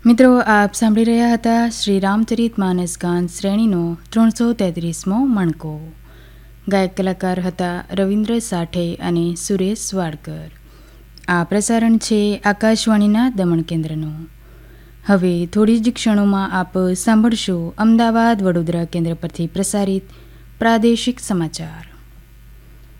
મિત્રો, આપ સાંભળી રહ્યા હતા શ્રી રામચરિત માનસ ગાન શ્રેણીનો 333મો મણકો. ગાયક કલાકાર હતા રવિન્દ્ર સાઠે અને સુરેશ વાડકર. આ પ્રસારણ છે આકાશવાણીના દમણ કેન્દ્રનું. હવે થોડી જ ક્ષણોમાં આપ સાંભળશો અમદાવાદ વડોદરા કેન્દ્ર પરથી પ્રસારિત પ્રાદેશિક સમાચાર.